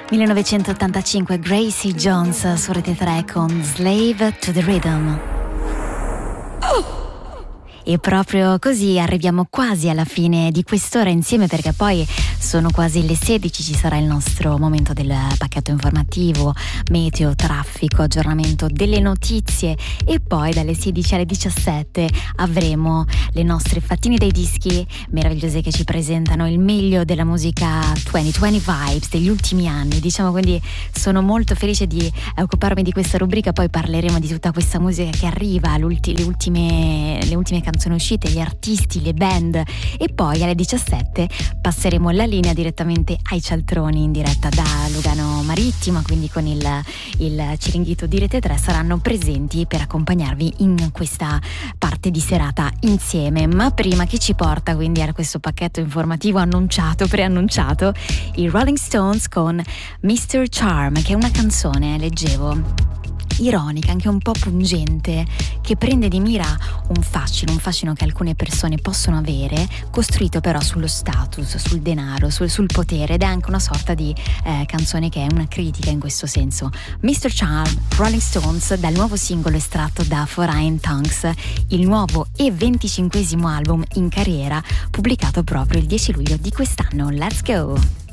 1985, Gracie Jones su Rete 3 con Slave to the Rhythm. E proprio così arriviamo quasi alla fine di quest'ora insieme, perché poi sono quasi le 16, ci sarà il nostro momento del pacchetto informativo, meteo, traffico, aggiornamento delle notizie, e poi dalle 16 alle 17 avremo le nostre fattine dei dischi meravigliose che ci presentano il meglio della musica 2020 vibes degli ultimi anni, diciamo. Quindi sono molto felice di occuparmi di questa rubrica. Poi parleremo di tutta questa musica che arriva, le ultime canzoni uscite, gli artisti, le band, e poi alle 17 passeremo la linea direttamente ai cialtroni in diretta da Lugano Marittima, quindi con il Ciringhito di Rete 3 saranno presenti per accompagnarvi in questa parte di serata insieme. Ma prima, che ci porta quindi a questo pacchetto informativo preannunciato, i Rolling Stones con Mr. Charm, che è una canzone, leggevo, ironica, anche un po' pungente, che prende di mira un fascino che alcune persone possono avere, costruito però sullo status, sul denaro, sul potere, ed è anche una sorta di canzone che è una critica in questo senso. Mr. Charm, Rolling Stones, dal nuovo singolo estratto da Foreign Tongues, il nuovo e 25esimo album in carriera, pubblicato proprio il 10 luglio di quest'anno. Let's go!